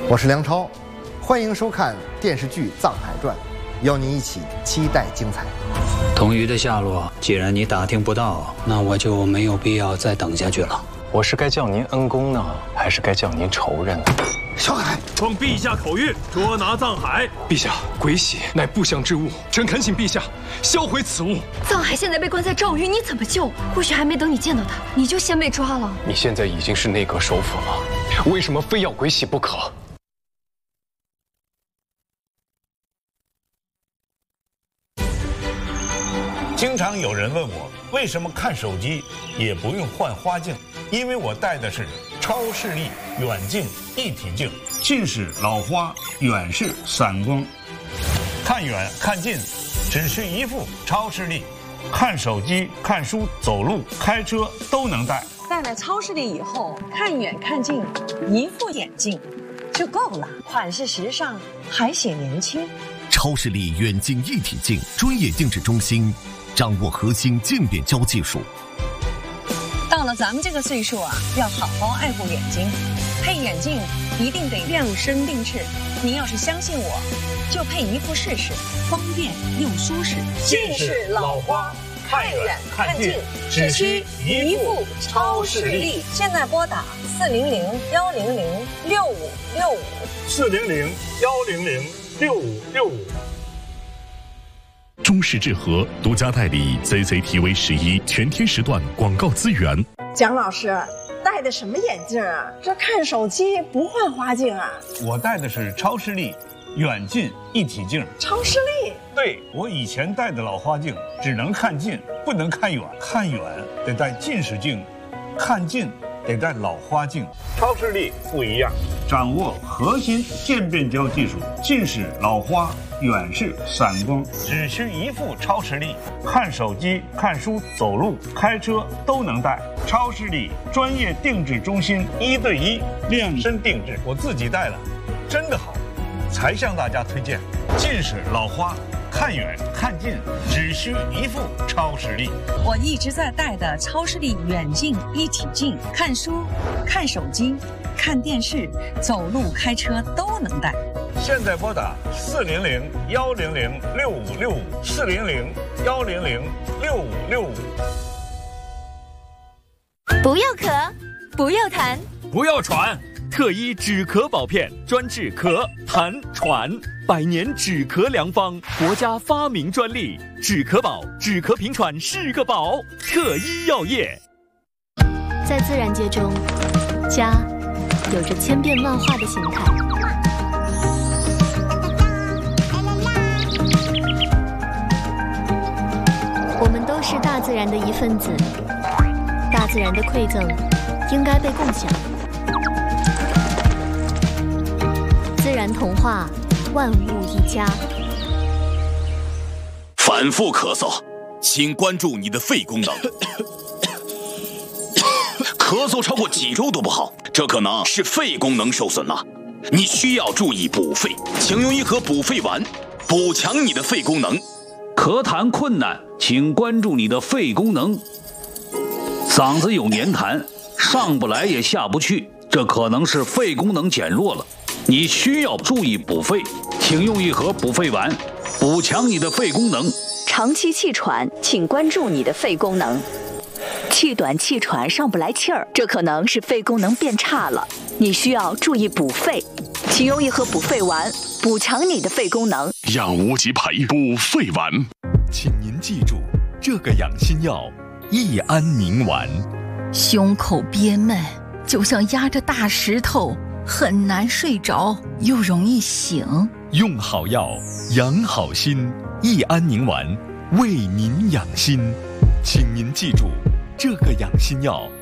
我是梁超，欢迎收看电视剧《藏海传》，邀您一起期待精彩。 童瑜的下落，既然你打听不到，那我就没有必要再等下去了。 我是该叫您恩公呢，还是该叫您仇人呢？ 小海， 奉陛下口谕，捉拿藏海。 陛下，鬼玺乃不祥之物，臣恳请陛下销毁此物。 藏海现在被关在赵狱，你怎么救？或许还没等你见到他，你就先被抓了。 你现在已经是内阁首辅了，为什么非要鬼玺不可？ 经常有人问我，为什么看手机也不用换花镜？因为我戴的是超视力远近一体镜，近视老花，远视散光，看远看近只需一副超视力，看手机、看书、走路、开车都能戴。 戴了超视力以后，看远看近，一副眼镜就够了，款式时尚，还显年轻。 超视力远近一体镜专业定制中心，掌握核心渐变焦技术。 到了咱们这个岁数啊，要好好爱护眼睛，配眼镜一定得量身定制。您要是相信我，就配一副试试，方便又舒适。 近视老花，看远看近只需一副超视力。 现在拨打 400-100-6565，400-100-6565。 中视智和独家代理 CCTV11全天时段广告资源。 蒋老师戴的什么眼镜啊？这看手机不换花镜啊？ 我戴的是超视力远近一体镜。 超视力？ 对，我以前戴的老花镜只能看近，不能看远，看远得戴近视镜，看近得戴老花镜。超视力不一样，掌握核心渐变焦技术，近视老花，远视散光，只需一副超视力，看手机、看书、走路、开车都能戴。超视力专业定制中心，1对1量身定制，我自己戴了，真的好，才向大家推荐。近视老花，看远看近只需一副超视力。 我一直在戴的超视力远近一体镜，看书、看手机、看电视、走路、开车都能戴。 现在拨打400-100-6565，400-100-6565。 不要咳，不要痰， 不要喘，特医止咳宝片，专治咳、痰、喘，100年止咳良方，国家发明专利，止咳宝，止咳平喘是个宝，特医药业。 在自然界中，家有着千变万化的形态。我们都是大自然的一份子，大自然的馈赠应该被共享。自然童话，万物一家。 反复咳嗽，请关注你的肺功能。咳嗽超过几周都不好，这可能是肺功能受损了，你需要注意补肺，请用一盒补肺丸，补强你的肺功能。 咳痰困难，请关注你的肺功能。嗓子有黏痰，上不来也下不去，这可能是肺功能减弱了，你需要注意补肺，请用一盒补肺丸，补强你的肺功能。 长期气喘，请关注你的肺功能。气短气喘上不来气儿，这可能是肺功能变差了，你需要注意补肺，请用一盒补肺丸，补强你的肺功能。 养无极培补肺丸， 请您记住这个养心药：益安宁丸。 胸口憋闷，就像压着大石头，很难睡着，又容易醒。 用好药，养好心。益安宁丸为您养心，请您记住这个养心药：